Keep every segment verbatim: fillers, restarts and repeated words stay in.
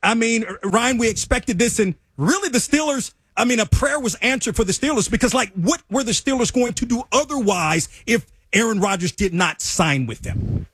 I mean, Ryan, we expected this, and really the Steelers, I mean, a prayer was answered for the Steelers because, like, what were the Steelers going to do otherwise if Aaron Rodgers did not sign with them?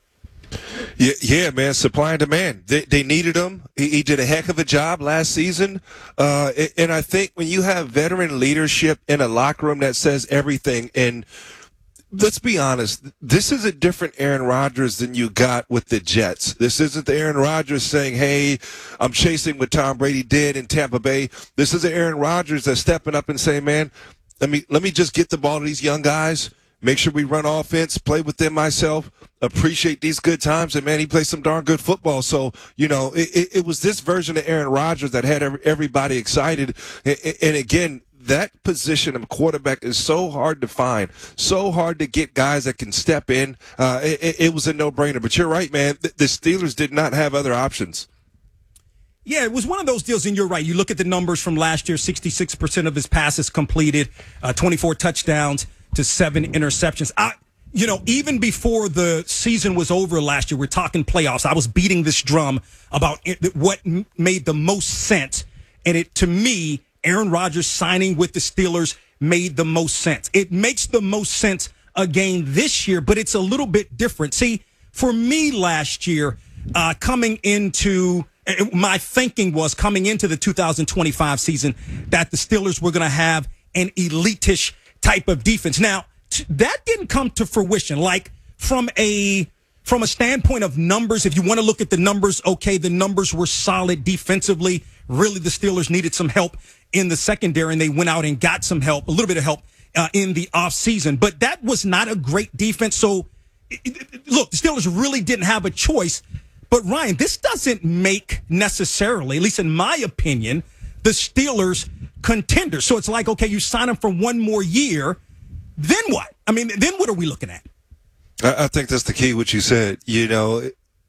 Yeah, yeah, man, supply and demand. They, they needed him. He, he did a heck of a job last season. Uh, and I think when you have veteran leadership in a locker room that says everything, and let's be honest, this is a different Aaron Rodgers than you got with the Jets. This isn't the Aaron Rodgers saying, hey, I'm chasing what Tom Brady did in Tampa Bay. This is the Aaron Rodgers that's stepping up and saying, man, let me let me just get the ball to these young guys, make sure we run offense, play with them myself, appreciate these good times, and, man, he plays some darn good football. So, you know, it, it, it was this version of Aaron Rodgers that had everybody excited. And, and again, that position of quarterback is so hard to find, so hard to get guys that can step in. Uh, it, it was a no-brainer. But you're right, man. The, the Steelers did not have other options. Yeah, it was one of those deals, and you're right. You look at the numbers from last year, sixty-six percent of his passes completed, uh, twenty-four touchdowns to seven interceptions. I, you know, even before the season was over last year, we're talking playoffs, I was beating this drum about it, what m- made the most sense. And it, to me, Aaron Rodgers signing with the Steelers made the most sense. It makes the most sense again this year, but it's a little bit different. See, for me last year, uh, coming into my thinking was coming into the two thousand twenty-five season that the Steelers were going to have an elitish type of defense. Now, t- that didn't come to fruition. Like from a from a standpoint of numbers, if you want to look at the numbers, okay, the numbers were solid defensively. Really, the Steelers needed some help in the secondary, and they went out and got some help, a little bit of help uh, in the offseason. But that was not a great defense. So, it, it, look, the Steelers really didn't have a choice. But, Ryan, this doesn't make necessarily, at least in my opinion, the Steelers contenders. So it's like, okay, you sign them for one more year. Then what? I mean, then what are we looking at? I, I think that's the key, what you said. You know,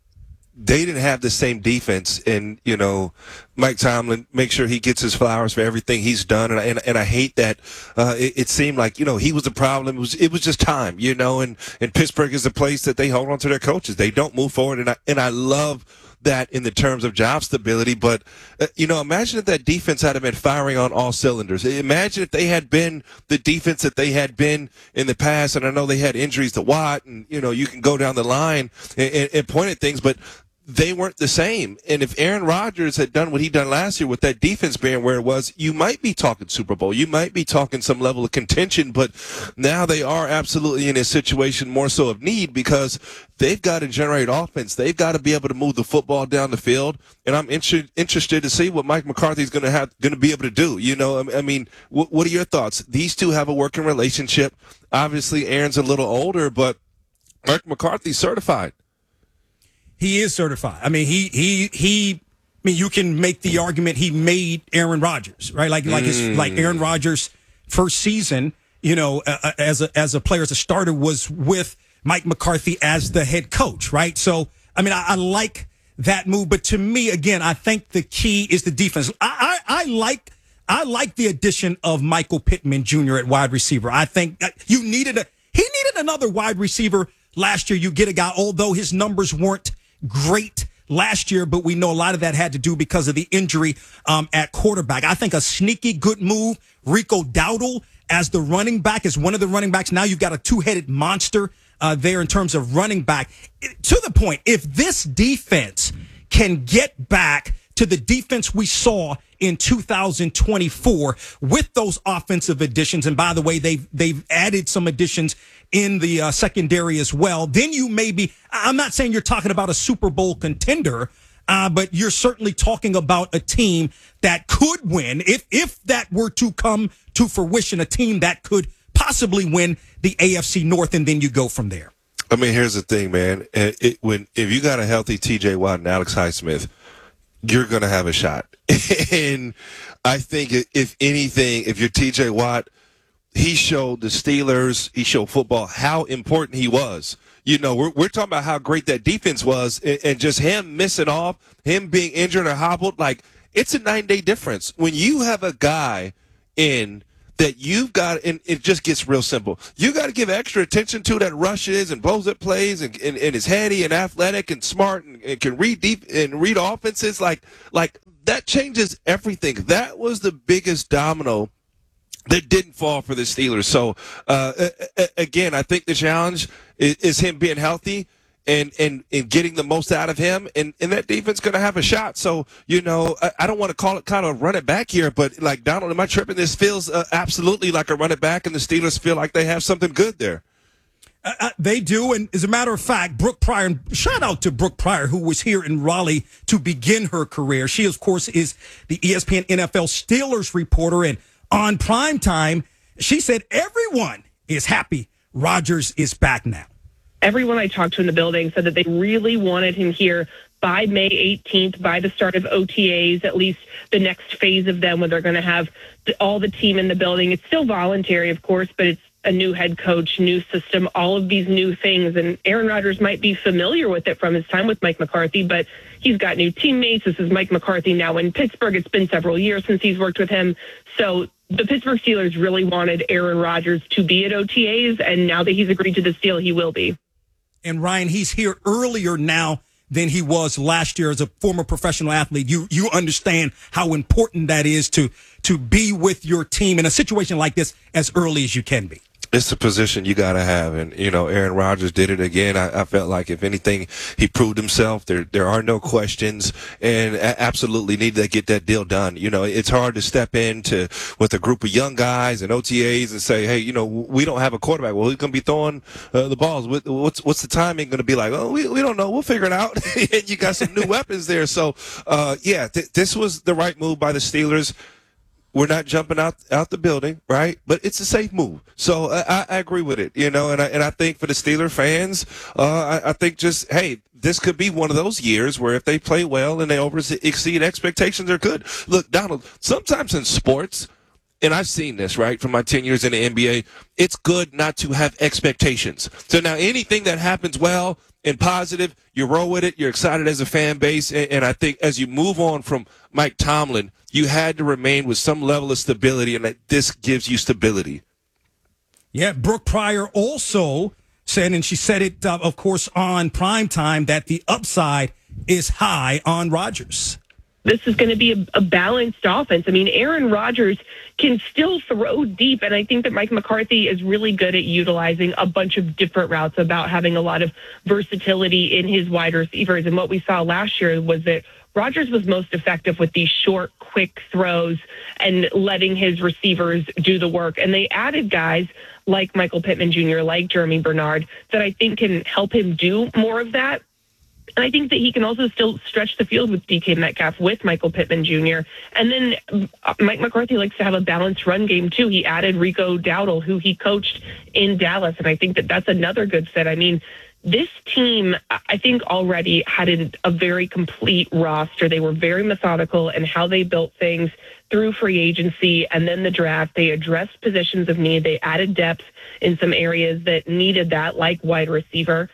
they didn't have the same defense, and, you know, Mike Tomlin, make sure he gets his flowers for everything he's done, and I, and, and I hate that uh, it, it seemed like, you know, he was the problem. It was it was just time, you know, and, and Pittsburgh is a place that they hold on to their coaches. They don't move forward, and I, and I love that in the terms of job stability. But, uh, you know, imagine if that defense had been firing on all cylinders. Imagine if they had been the defense that they had been in the past, and I know they had injuries to Watt, and, you know, you can go down the line and, and, and point at things, but they weren't the same. And if Aaron Rodgers had done what he done last year with that defense being where it was, you might be talking Super Bowl. You might be talking some level of contention, but now they are absolutely in a situation more so of need because they've got to generate offense. They've got to be able to move the football down the field. And I'm inter- interested to see what Mike McCarthy is going to have, going to be able to do. You know, I mean, what, what are your thoughts? These two have a working relationship. Obviously, Aaron's a little older, but Mike McCarthy's certified. He is certified. I mean, he he he. I mean, you can make the argument he made Aaron Rodgers, right? Like like his mm. like Aaron Rodgers' first season, you know, uh, as a as a player as a starter was with Mike McCarthy as the head coach, right? So, I mean, I, I like that move, but to me, again, I think the key is the defense. I I, I like. I like the addition of Michael Pittman Junior at wide receiver. I think you needed a he needed another wide receiver last year. You get a guy, although his numbers weren't great last year, but we know a lot of that had to do because of the injury um, at quarterback. I think a sneaky good move, Rico Dowdle as the running back, is one of the running backs. Now you've got a two-headed monster uh, there in terms of running back. To the point, if this defense can get back to the defense we saw in two thousand twenty-four with those offensive additions, and by the way, they've they've added some additions in the uh, secondary as well, then you may be, I'm not saying you're talking about a Super Bowl contender, uh, but you're certainly talking about a team that could win, if if that were to come to fruition, a team that could possibly win the A F C North, and then you go from there. I mean, here's the thing, man. It, it, when if you got a healthy T J Watt and Alex Highsmith, you're going to have a shot. And I think if anything, if you're T J Watt, he showed the Steelers, he showed football how important he was. You know, we're we're talking about how great that defense was, and, and just him missing off, him being injured or hobbled, like, it's a nine-day difference. When you have a guy in that you've got, and it just gets real simple. You got to give extra attention to that rushes and blows up plays, and, and, and is heady and athletic and smart and, and can read deep and read offenses. Like, like that changes everything. That was the biggest domino that didn't fall for the Steelers. So, uh, again, I think the challenge is, is him being healthy and, and, and getting the most out of him. And, and that defense going to have a shot. So, you know, I, I don't want to call it kind of run it back here, but like, Donald, am I tripping? This feels uh, absolutely like a run it back, and the Steelers feel like they have something good there. Uh, they do, and as a matter of fact, Brooke Pryor, shout out to Brooke Pryor, who was here in Raleigh to begin her career. She, of course, is the E S P N N F L Steelers reporter, and on primetime, she said everyone is happy Rodgers is back now. Everyone I talked to in the building said that they really wanted him here by May eighteenth, by the start of O T As, at least the next phase of them, where they're going to have all the team in the building. It's still voluntary, of course, but it's a new head coach, new system, all of these new things. And Aaron Rodgers might be familiar with it from his time with Mike McCarthy, but he's got new teammates. This is Mike McCarthy now in Pittsburgh. It's been several years since he's worked with him. So the Pittsburgh Steelers really wanted Aaron Rodgers to be at O T As, and now that he's agreed to this deal, he will be. And Ryan, he's here earlier now than he was last year as a former professional athlete. You you understand how important that is to to be with your team in a situation like this as early as you can be. It's the position you got to have. And, you know, Aaron Rodgers did it again. I, I felt like, if anything, he proved himself. There there are no questions, and absolutely need to get that deal done. You know, it's hard to step into with a group of young guys and O T As and say, hey, you know, we don't have a quarterback. Well, who's going to be throwing uh, the balls? What's what's the timing going to be like? Oh, we, we don't know. We'll figure it out. And you got some new weapons there. So, uh, yeah, th- this was the right move by the Steelers. We're not jumping out out the building, right? But it's a safe move. So I, I agree with it, you know, and I, and I think for the Steeler fans, uh, I, I think just, hey, this could be one of those years where if they play well and they over exceed expectations, they're good. Look, Donald, sometimes in sports, and I've seen this, right, from my ten years in the N B A, it's good not to have expectations. So now anything that happens well and positive, you roll with it, you're excited as a fan base, and, and I think as you move on from Mike Tomlin, you had to remain with some level of stability, and that this gives you stability. Yeah, Brooke Pryor also said, and she said it, uh, of course, on primetime, that the upside is high on Rodgers. This is going to be a, a balanced offense. I mean, Aaron Rodgers can still throw deep, and I think that Mike McCarthy is really good at utilizing a bunch of different routes, about having a lot of versatility in his wide receivers. And what we saw last year was that Rodgers was most effective with these short, quick throws and letting his receivers do the work. And they added guys like Michael Pittman Junior, like Jeremy Bernard, that I think can help him do more of that. And I think that he can also still stretch the field with D K Metcalf, with Michael Pittman Junior And then Mike McCarthy likes to have a balanced run game, too. He added Rico Dowdle, who he coached in Dallas, and I think that that's another good fit. I mean, this team, I think, already had a, a very complete roster. They were very methodical in how they built things through free agency and then the draft. They addressed positions of need. They added depth in some areas that needed that, like wide receiver.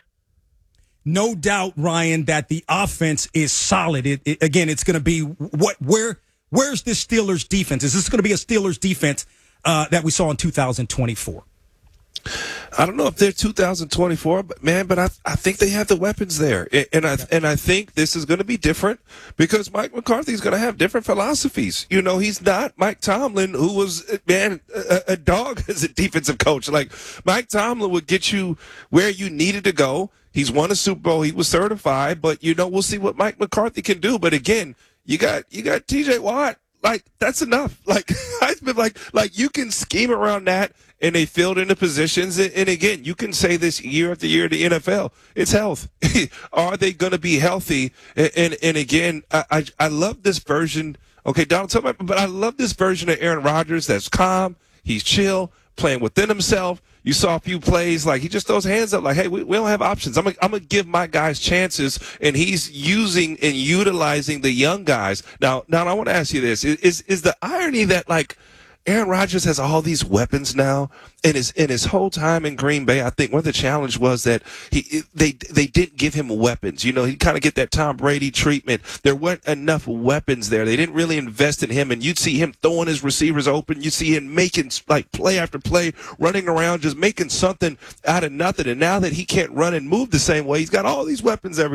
No doubt, Ryan, that the offense is solid. It, it, again, it's going to be what? Where? Where's this Steelers defense? Is this going to be a Steelers defense uh, that we saw in two thousand twenty-four? I don't know if they're two thousand twenty-four, but man, but I I think they have the weapons there, and I and I think this is going to be different because Mike McCarthy is going to have different philosophies. You know, he's not Mike Tomlin, who was man a, a dog as a defensive coach. Like Mike Tomlin would get you where you needed to go. He's won a Super Bowl. He was certified, but you know we'll see what Mike McCarthy can do. But again, you got you got T J Watt. Like that's enough. Like I've been like like you can scheme around that, and they filled into positions. And, and again, you can say this year after year to the N F L. It's health. Are they going to be healthy? And and, and again, I, I I love this version. Okay, Donald, tell me, but I love this version of Aaron Rodgers that's calm. He's chill, playing within himself. You saw a few plays like he just throws hands up like, hey, we, we don't have options. I'm gonna, I'm gonna give my guys chances, and he's using and utilizing the young guys. Now, now I want to ask you this: is is the irony that like Aaron Rodgers has all these weapons now, and his in his whole time in Green Bay, I think one of the challenge was that he they they didn't give him weapons. You know, he kind of get that Tom Brady treatment. There weren't enough weapons there. They didn't really invest in him, and you'd see him throwing his receivers open. You'd see him making like play after play, running around, just making something out of nothing. And now that he can't run and move the same way, he's got all these weapons everywhere.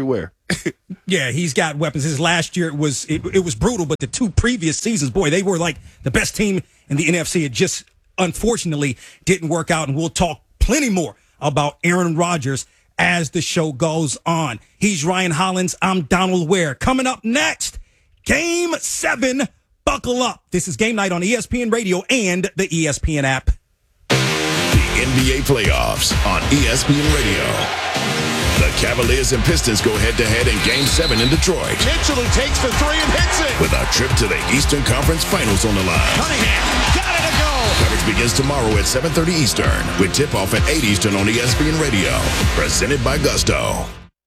Yeah, he's got weapons. His last year it was it, it was brutal, but the two previous seasons, boy, they were like the best team in the N F C. It just unfortunately didn't work out, and we'll talk plenty more about Aaron Rodgers as the show goes on. He's Ryan Hollins. I'm Donald Ware. Coming up next, Game seven. Buckle up. This is Game Night on E S P N Radio and the E S P N app. The N B A playoffs on E S P N Radio. The Cavaliers and Pistons go head-to-head in Game seven in Detroit. Mitchell, who takes the three and hits it. With a trip to the Eastern Conference Finals on the line. Cunningham, got it to go. Coverage begins tomorrow at seven thirty Eastern with tip-off at eight Eastern on E S P N Radio. Presented by Gusto.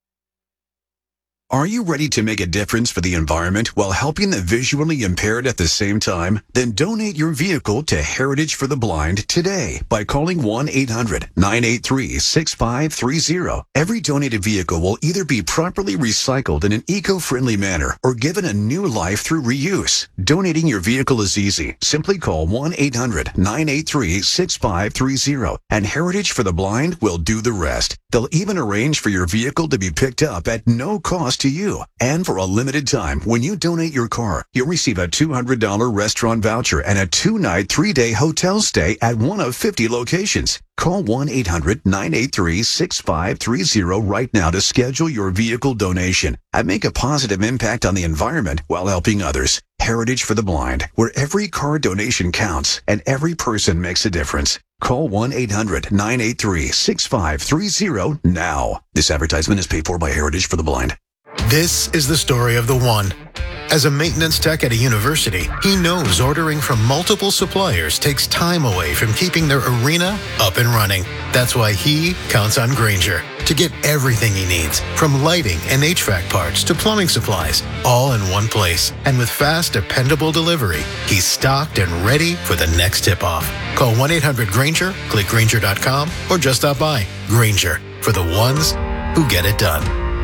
Are you ready to make a difference for the environment while helping the visually impaired at the same time? Then donate your vehicle to Heritage for the Blind today by calling one eight hundred nine eight three six five three zero. Every donated vehicle will either be properly recycled in an eco-friendly manner or given a new life through reuse. Donating your vehicle is easy. Simply call one eight hundred nine eight three six five three zero and Heritage for the Blind will do the rest. They'll even arrange for your vehicle to be picked up at no cost to you. And for a limited time, when you donate your car, you'll receive a two hundred dollars restaurant voucher and a two-night, three-day hotel stay at one of fifty locations. Call one eight hundred nine eight three six five three zero right now to schedule your vehicle donation and make a positive impact on the environment while helping others. Heritage for the Blind, where every car donation counts and every person makes a difference. Call one eight hundred nine eight three six five three zero now. This advertisement is paid for by Heritage for the Blind. This is the story of the one. As a maintenance tech at a university, he knows ordering from multiple suppliers takes time away from keeping their arena up and running. That's why he counts on Grainger to get everything he needs, from lighting and H V A C parts to plumbing supplies, all in one place. And with fast, dependable delivery, he's stocked and ready for the next tip-off. Call one eight hundred Grainger, click Grainger dot com, or just stop by. Grainger, for the ones who get it done.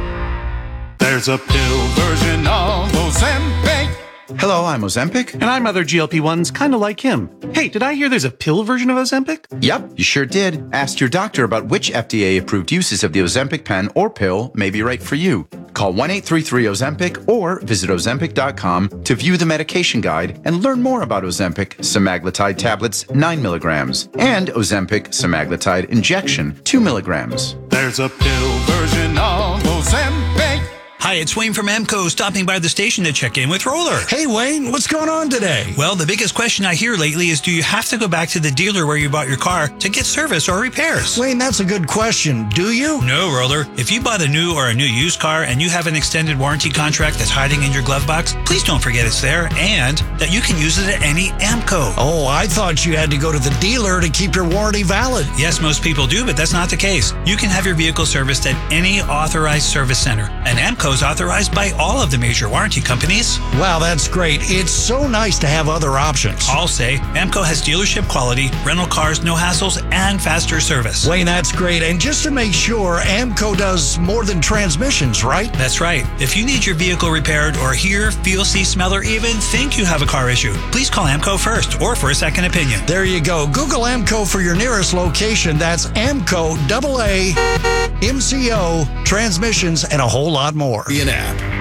There's a pill version of Ozempic. Hello, I'm Ozempic. And I'm other G L P ones kind of like him. Hey, did I hear there's a pill version of Ozempic? Yep, you sure did. Ask your doctor about which F D A-approved uses of the Ozempic pen or pill may be right for you. Call one eight three three Ozempic or visit Ozempic dot com to view the medication guide and learn more about Ozempic semaglutide tablets nine milligrams and Ozempic semaglutide injection two milligrams. There's a pill version of Ozempic. Hi, it's Wayne from AMCO, stopping by the station to check in with Roller. Hey, Wayne, what's going on today? Well, the biggest question I hear lately is, do you have to go back to the dealer where you bought your car to get service or repairs? Wayne, that's a good question. Do you? No, Roller. If you bought a new or a new used car and you have an extended warranty contract that's hiding in your glove box, please don't forget it's there and that you can use it at any AMCO. Oh, I thought you had to go to the dealer to keep your warranty valid. Yes, most people do, but that's not the case. You can have your vehicle serviced at any authorized service center, and AMCO is authorized by all of the major warranty companies. Wow, that's great. It's so nice to have other options. I'll say AMCO has dealership quality, rental cars, no hassles, and faster service. Wayne, that's great. And just to make sure, AMCO does more than transmissions, right? That's right. If you need your vehicle repaired or hear, feel, see, smell, or even think you have a car issue, please call AMCO first or for a second opinion. There you go. Google AMCO for your nearest location. That's AMCO, double A, M C O, transmissions, and a whole lot more. Be an app.